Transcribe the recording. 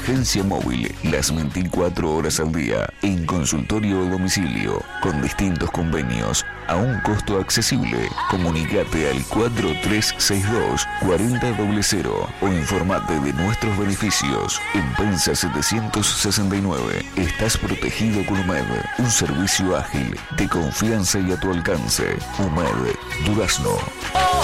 Emergencia móvil, las 24 horas al día, en consultorio o domicilio, con distintos convenios, a un costo accesible. Comunicate al 4362-4000 o informate de nuestros beneficios. En Pensa 769, estás protegido con UMED, un servicio ágil, de confianza y a tu alcance. UMED, Durazno.